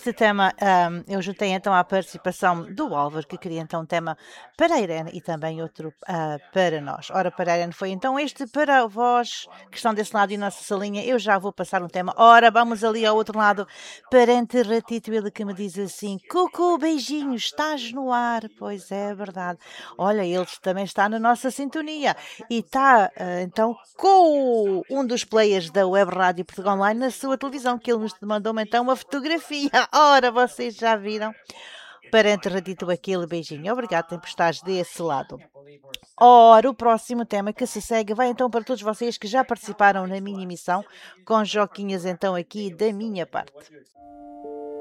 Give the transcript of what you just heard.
este tema, eu juntei então à participação do Álvaro, que queria então um tema para a Irene e também outro para nós. Ora, para a Irene foi então este, para vós que estão desse lado e nossa salinha, eu já vou passar um tema. Ora, vamos ali ao outro lado, parente ratito, ele que me diz assim, Cucu, beijinhos, estás no ar. Pois é verdade. Olha, ele também está na nossa sintonia e está então com um dos players da Web Rádio Portugal Online na sua televisão, que ele nos mandou-me então uma fotografia. Ora, vocês já viram? Parente ratito, aquele beijinho. Obrigado por estares desse lado. Ora, o próximo tema que se segue vai então para todos vocês que já participaram na minha emissão, com joquinhas então aqui da minha parte.